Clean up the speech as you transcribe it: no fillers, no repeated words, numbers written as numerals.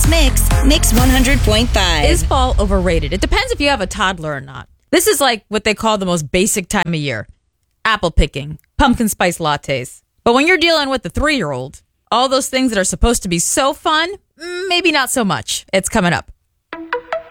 Mix, Mix 100.5. Is fall overrated? It depends if you have a toddler or not. This is like what they call the most basic time of year. Apple picking, pumpkin spice lattes. But when you're dealing with the 3-year-old, all those things that are supposed to be so fun, maybe not so much. It's coming up.